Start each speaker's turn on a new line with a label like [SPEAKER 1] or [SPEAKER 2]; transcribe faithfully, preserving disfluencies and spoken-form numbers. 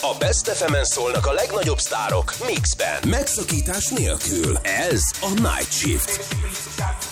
[SPEAKER 1] A Best ef emen szólnak a legnagyobb sztárok mixben. Megszakítás nélkül. Ez a Night Shift.